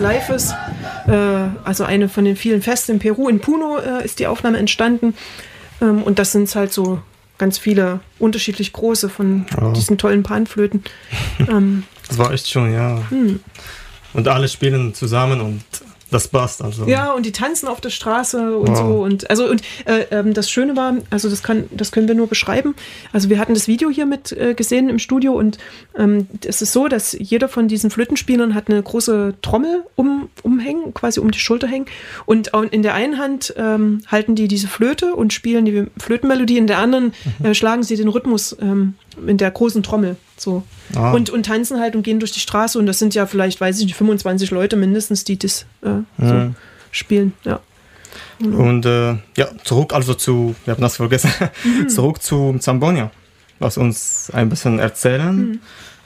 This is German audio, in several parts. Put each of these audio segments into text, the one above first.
live ist. Also eine von den vielen Festen in Peru, in Puno ist die Aufnahme entstanden. Und das sind halt so ganz viele unterschiedlich große von diesen tollen Panflöten. Das war echt schön, ja. Und alle spielen zusammen und das passt. Also. Ja, und die tanzen auf der Straße und so. Und das Schöne war, also das können wir nur beschreiben. Also wir hatten das Video hier mit gesehen im Studio und es ist so, dass jeder von diesen Flötenspielern hat eine große Trommel umhängen, quasi um die Schulter hängen. Und in der einen Hand halten die diese Flöte und spielen die Flötenmelodie, in der anderen schlagen sie den Rhythmus in der großen Trommel. So. Und tanzen halt und gehen durch die Straße und das sind ja vielleicht, weiß ich nicht, 25 Leute mindestens, die das so spielen. Ja. Und zurück also zu, wir haben das vergessen, zurück zu Zambonia, was uns ein bisschen erzählen.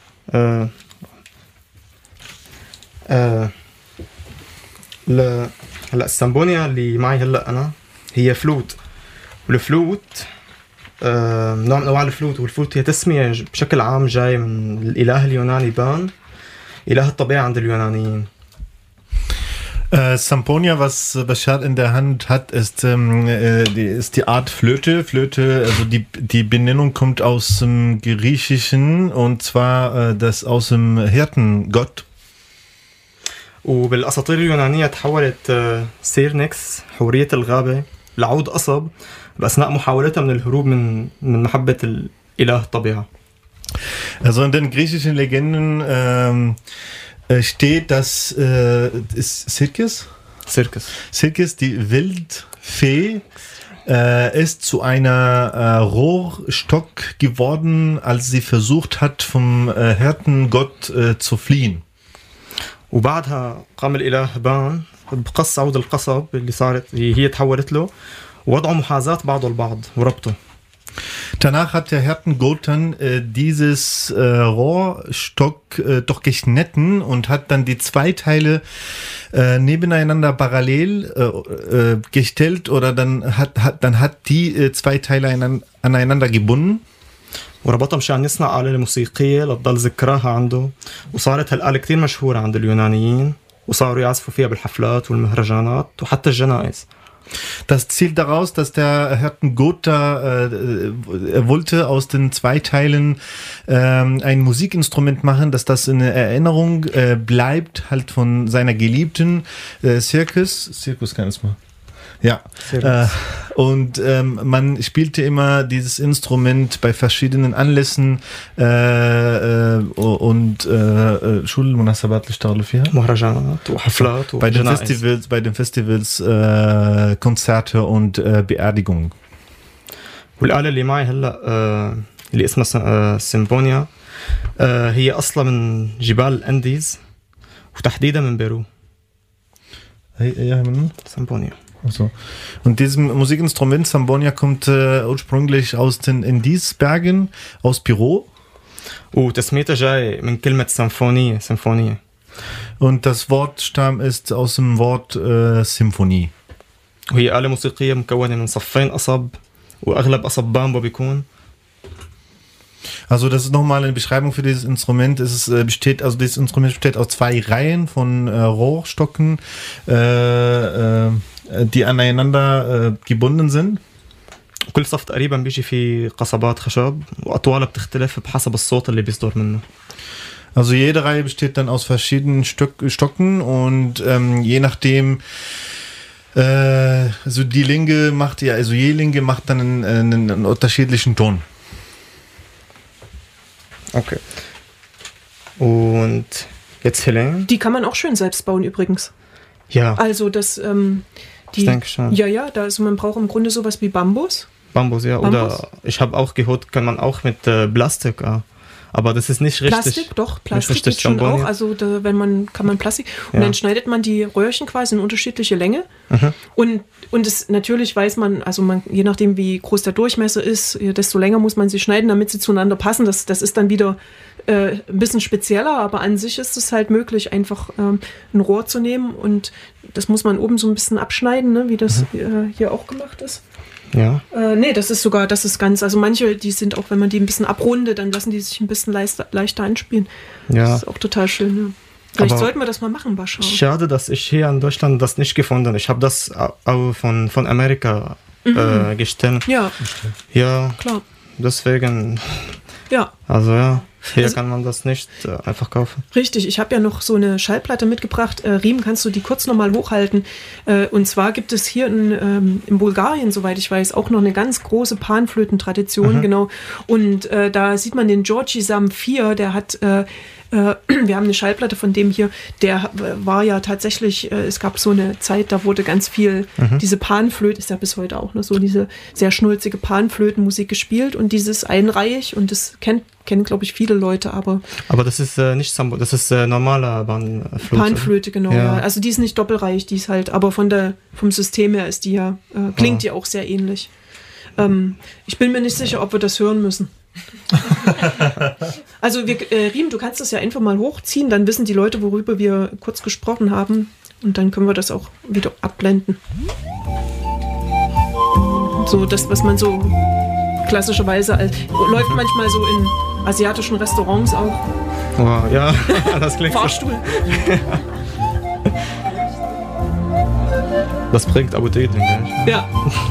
هلا السامبونيا اللي معي هلا انا هي فلوت والفلوت نوع من انواع الفلوت والفلوت هي تسميه بشكل عام جاي من الاله اليوناني بان اله الطبيعه عند اليونانيين. Samponia, was Bashar in der Hand hat, ist die Art Flöte. Flöte, also die Benennung kommt aus dem Griechischen und zwar das aus dem Hirtengott. وبالاساطير اليونانيه تحولت سيرنكس حوريه الغابه لعود قصب باثناء محاولتها من الهروب من محبه الاله الطبيعه. Also in den griechischen Legenden steht, dass Sirkis, die Wildfee, ist zu einer Rohrstock geworden, als sie versucht hat, vom Hirtengott zu fliehen. وبعدها قام الإله بان بقص عود القصب اللي صارت هي تحولت له ووضعوا محاذاة بعضه البعض وربطه. Danach hat der Hirtengott dann dieses Rohrstock doch geschnitten und hat dann die zwei Teile nebeneinander parallel gestellt oder dann hat die zwei Teile aneinander gebunden. وربطها مشان يصنع آلة موسيقية لتضل ذكراها عنده وصارت هالآلة كتير مشهورة عند اليونانيين وصاروا يعزفوا فيها بالحفلات والمهرجانات وحتى الجنائز. Das zielt daraus, dass der Hirtengott wollte aus den zwei Teilen ein Musikinstrument machen, dass das in Erinnerung bleibt, halt von seiner Geliebten Circus kann es mal. Ja, und man spielte immer dieses Instrument bei verschiedenen Anlässen und Schulmunasabat bei den Festivals Konzerte und Beerdigungen. والآلة اللي معي هلا اللي اسمها سيمفونيا هي أصلا من جبال الأنديز وتحديدا من بيرو. هي من سيمفونيا. Also. Und dieses Musikinstrument Sambonia kommt ursprünglich aus den Indisbergen, aus Peru. وتسميتها جاي من كلمة سيمفونية. Und das Wortstamm ist aus dem Wort Symphonie. وهي آلة موسيقية مكونة من صفين قصب وأغلب قصب بامبو بيكون. Also das ist nochmal eine Beschreibung für dieses Instrument. Dieses Instrument besteht aus zwei Reihen von Rohrstocken, die aneinander gebunden sind. كل صف تقريبا بيجي فيه قصبات خشب وأطوالها بتختلف بحسب الصوت اللي بيصدر منه. Also jede Reihe besteht dann aus verschiedenen Stocken und je nachdem also je Linge macht dann einen unterschiedlichen Ton. Okay. Und jetzt Helene? Die kann man auch schön selbst bauen übrigens. Ja. Also das, ich denke schon. Ja, also man braucht im Grunde sowas wie Bambus. Bambus, ja. Oder ich habe auch gehört, kann man auch mit Plastik, aber das ist nicht richtig. Plastik ist schon auch. Also kann man Plastik. Und dann schneidet man die Röhrchen quasi in unterschiedliche Länge. Und es natürlich weiß man, also je nachdem wie groß der Durchmesser ist, desto länger muss man sie schneiden, damit sie zueinander passen. Das ist dann wieder ein bisschen spezieller, aber an sich ist es halt möglich, einfach ein Rohr zu nehmen und das muss man oben so ein bisschen abschneiden, ne, wie das hier auch gemacht ist. Ja. Das ist ganz, also manche, die sind auch, wenn man die ein bisschen abrundet, dann lassen die sich ein bisschen leichter anspielen. Ja. Das ist auch total schön, ja. Vielleicht Aber sollten wir das mal machen, Bascha. schade, dass ich hier in Deutschland das nicht gefunden habe. Ich habe das auch von Amerika gestellt. Ja, Ja, klar. deswegen, Ja, also ja, hier Also- kann man das nicht einfach kaufen. richtig. Ich habe ja noch so eine Schallplatte mitgebracht. Riem, kannst du die kurz nochmal hochhalten? Und zwar gibt es hier in Bulgarien, soweit ich weiß, auch noch eine ganz große Panflötentradition, genau. Und da sieht man den Georgi Sam 4, der hat... wir haben eine Schallplatte von dem hier, der war ja tatsächlich, es gab so eine Zeit, da wurde ganz viel diese Panflöte, ist ja bis heute auch noch so, diese sehr schnulzige Panflötenmusik gespielt und dieses einreihig und das kennen glaube ich viele Leute, aber Aber das ist nicht Sambo, das ist normaler Panflöte. Panflöte, genau, Ja. ja. Also die ist nicht doppelreich, die ist halt, aber vom System her ist die ja, klingt ja auch sehr ähnlich. Ich bin mir nicht sicher, ob wir das hören müssen. Also Riem, du kannst das ja einfach mal hochziehen, dann wissen die Leute, worüber wir kurz gesprochen haben und dann können wir das auch wieder abblenden. So das, was man so klassischerweise läuft manchmal so in asiatischen Restaurants auch. Wow, ja, das klingt so. Fahrstuhl. Das bringt Appetit, denke ich. Ja.